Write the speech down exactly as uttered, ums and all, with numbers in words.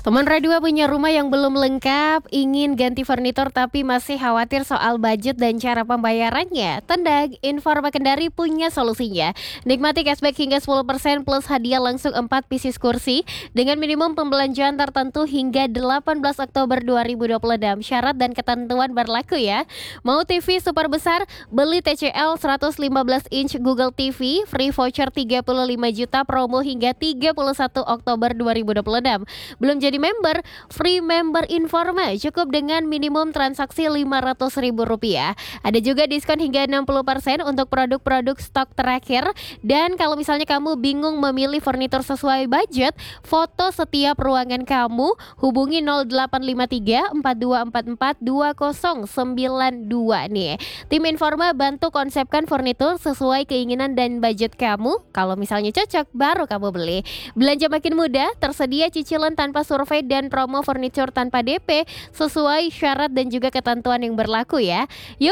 Teman Radua punya rumah yang belum lengkap, ingin ganti furnitur tapi masih khawatir soal budget dan cara pembayarannya. Tendag, Informa Kendari punya solusinya. Nikmati cashback hingga sepuluh persen plus hadiah langsung empat pieces kursi dengan minimum pembelanjaan tertentu hingga delapan belas Oktober dua ribu dua puluh enam. Syarat dan ketentuan berlaku ya. Mau T V super besar? Beli T C L seratus lima belas inch Google T V, free voucher tiga puluh lima juta promo hingga tiga puluh satu Oktober dua ribu dua puluh enam. Belum jadi member, free member Informa cukup dengan minimum transaksi lima ratus ribu rupiah. Ada juga diskon hingga enam puluh persen untuk produk-produk stok terakhir. Dan kalau misalnya kamu bingung memilih furnitur sesuai budget, foto setiap ruangan kamu, hubungi nol delapan lima tiga empat dua empat empat dua nol sembilan dua nih. Tim Informa bantu konsepkan furnitur sesuai keinginan dan budget kamu. Kalau misalnya cocok, baru kamu beli. Belanja makin mudah, tersedia cicilan tanpa survei dan promo furnitur tanpa D P sesuai syarat dan juga ketentuan yang berlaku ya. Yuk